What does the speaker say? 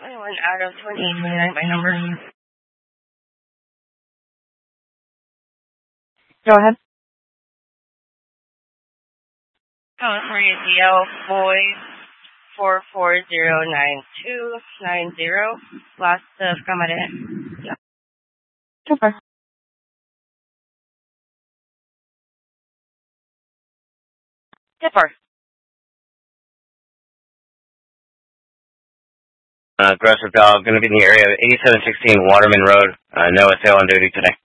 21 out of 28, my number. Go ahead. California DL Boy 4409290. Last of Camarena. So far. Tipper. Aggressive dog, going to be in the area of 8716 Waterman Road. No SAL on duty today.